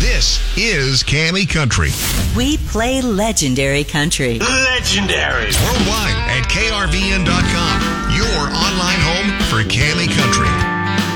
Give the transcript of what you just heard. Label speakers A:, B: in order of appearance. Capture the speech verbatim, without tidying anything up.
A: This is Cammy Country.
B: We play legendary country.
C: Legendary.
A: Worldwide at K R V N dot com.